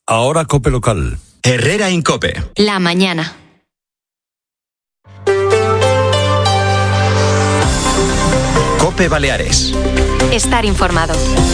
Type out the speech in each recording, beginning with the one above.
Ahora COPE local. Herrera Incope. La mañana. COPE Baleares. Estar informado.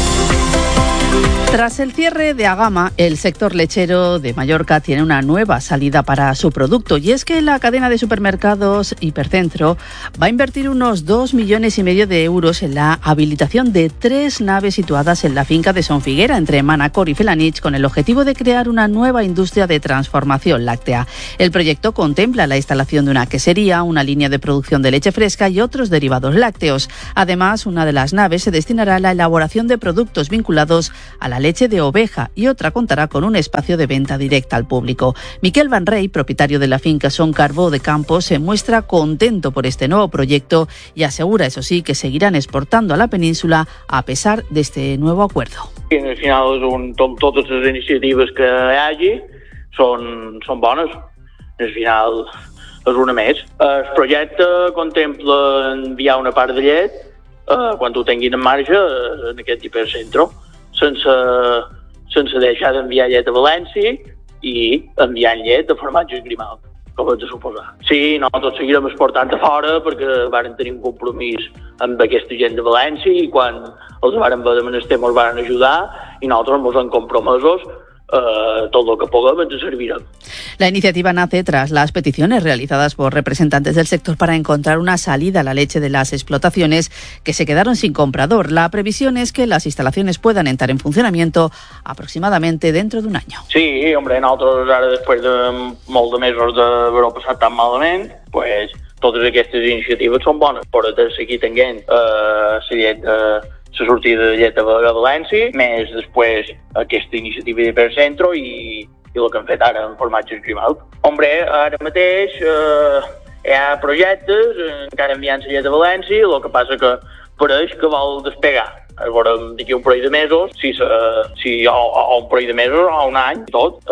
Tras el cierre de Agama, el sector lechero de Mallorca tiene una nueva salida para su producto, y es que la cadena de supermercados Hipercentro va a invertir unos 2,5 millones de euros en la habilitación de 3 naves situadas en la finca de Son Figuera, entre Manacor y Felanich, con el objetivo de crear una nueva industria de transformación láctea. El proyecto contempla la instalación de una quesería, una línea de producción de leche fresca y otros derivados lácteos. Además, una de las naves se destinará a la elaboración de productos vinculados a la leche de oveja y otra contará con un espacio de venta directa al público. Miquel Van Rey, propietario de la finca Son Carbó de Campos, se muestra contento por este nuevo proyecto y asegura, eso sí, que seguirán exportando a la península a pesar de este nuevo acuerdo. Al final, totes les iniciatives que hi hagi són bones. Al final és una més. El projecte contempla enviar una part de llet quan ho tinguin en marxa en aquest hipercentro, sense deixar d'enviar llet a València i enviant llet de formatges Grimal, com és de suposar. Sí, nosaltres seguirem exportant a fora perquè varen tenir un compromís amb aquesta gent de València i quan els varen haver de menester ens varen ajudar i nosaltres ens hem compromesos todo lo que podamos ens servirá. La iniciativa nace tras las peticiones realizadas por representantes del sector para encontrar una salida a la leche de las explotaciones que se quedaron sin comprador. La previsión es que las instalaciones puedan entrar en funcionamiento aproximadamente dentro de un año. Sí, hombre, nosaltres ara, després de molts de mesos d'haver-ho passat tan malament, pues, totes aquestes iniciatives són bones. Per seguir tenint la llet la sortida de llet a València, més després aquesta iniciativa d'Hipercentro i el que han fet ara en formatges Grimal. Hombre, ara mateix hi ha projectes encara enviant la llet a València, el que passa que pareix que vol despegar. Veurem d'aquí un parell de mesos, o un parell de mesos, o un any,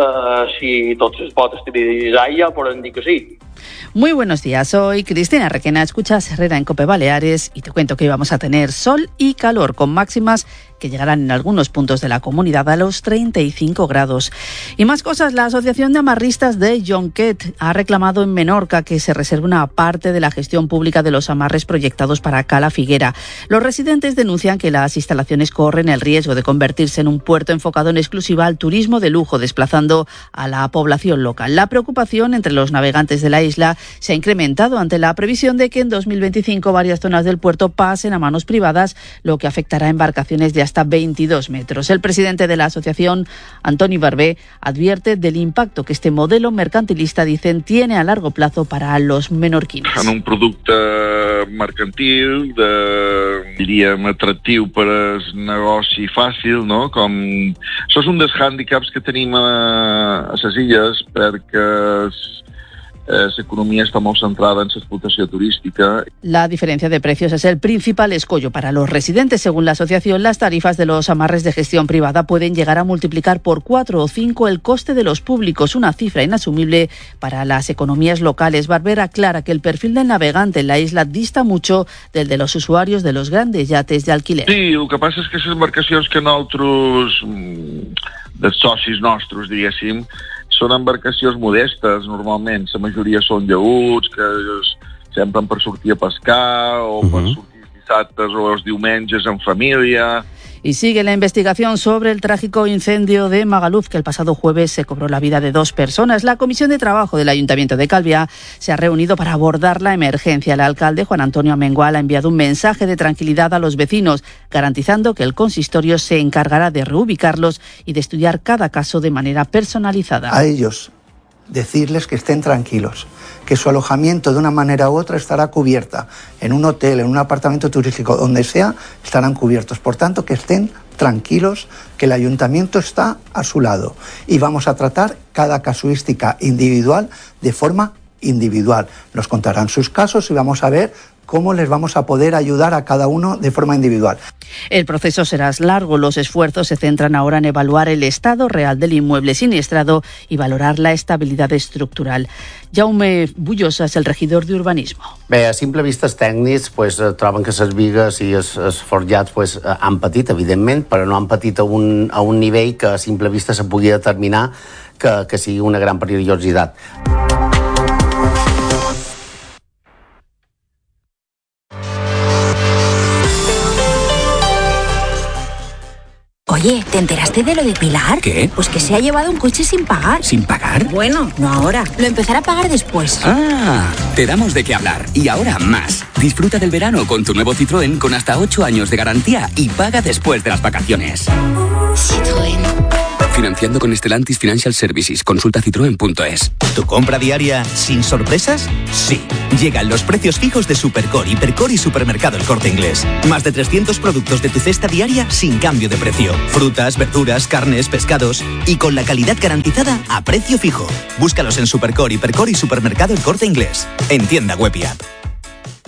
si tot es pot estabilitzar ja podem dir que sí. Muy buenos días, soy Cristina Requena, escuchas Herrera en COPE Baleares y te cuento que hoy vamos a tener sol y calor con máximas que llegarán en algunos puntos de la comunidad a los 35 grados. Y más cosas, la Asociación de Amarristas de Jonquet ha reclamado en Menorca que se reserve una parte de la gestión pública de los amarres proyectados para Cala Figuera. Los residentes denuncian que las instalaciones corren el riesgo de convertirse en un puerto enfocado en exclusiva al turismo de lujo, desplazando a la población local. La preocupación entre los navegantes de la isla se ha incrementado ante la previsión de que en 2025 varias zonas del puerto pasen a manos privadas, lo que afectará a embarcaciones de hasta 22 metros. El presidente de la asociación, Antoni Barbé, advierte del impacto que este modelo mercantilista, dicen, tiene a largo plazo para los menorquins. En un producte mercantil, diríem, atractiu per al negoci fàcil, no? Això és un dels hàndicaps que tenim a les illes perquè la economía está muy centrada en su explotación turística. La diferencia de precios es el principal escollo para los residentes. Según la asociación, las tarifas de los amarres de gestión privada pueden llegar a multiplicar por 4 o 5 el coste de los públicos, una cifra inasumible para las economías locales. Barber aclara que el perfil del navegante en la isla dista mucho del de los usuarios de los grandes yates de alquiler. Sí, el que passa és que les embarcacions que nosaltres, dels socis nostres, diguéssim, són embarcacions modestes, normalment. La majoria són llaüts, que s'empren per sortir a pescar o per sortir els dissabtes o els diumenges en família. Y sigue la investigación sobre el trágico incendio de Magaluf, que el pasado jueves se cobró la vida de 2 personas. La Comisión de Trabajo del Ayuntamiento de Calviá se ha reunido para abordar la emergencia. El alcalde, Juan Antonio Amengual, ha enviado un mensaje de tranquilidad a los vecinos, garantizando que el consistorio se encargará de reubicarlos y de estudiar cada caso de manera personalizada. A ellos, decirles que estén tranquilos, que su alojamiento de una manera u otra estará cubierta. En un hotel, en un apartamento turístico, donde sea, estarán cubiertos. Por tanto, que estén tranquilos, que el ayuntamiento está a su lado. Y vamos a tratar cada casuística individual de forma individual. Nos contarán sus casos y vamos a ver cómo les vamos a poder ayudar a cada uno de forma individual. El proceso será largo. Los esfuerzos se centran ahora en evaluar el estado real del inmueble siniestrado y valorar la estabilidad estructural. Jaume Bullosa és el regidor d'Urbanisme. Bé, a simple vista els tècnics troben que les bigues i els forjats han patit, evidentment, però no han patit a un nivell que a simple vista se pugui determinar que sigui una gran perillositat. Oye, ¿te enteraste de lo de Pilar? ¿Qué? Pues que se ha llevado un coche sin pagar. ¿Sin pagar? Bueno, no ahora. Lo empezará a pagar después. Ah, te damos de qué hablar. Y ahora más. Disfruta del verano con tu nuevo Citroën con hasta 8 años de garantía y paga después de las vacaciones. Citroën. Financiando con Stellantis Financial Services. Consulta citroen.es. ¿Tu compra diaria sin sorpresas? Sí. Llegan los precios fijos de Supercore, Hipercore y Supermercado El Corte Inglés. Más de 300 productos de tu cesta diaria sin cambio de precio. Frutas, verduras, carnes, pescados y con la calidad garantizada a precio fijo. Búscalos en Supercore, Hipercore y Supermercado El Corte Inglés. En tienda web y app.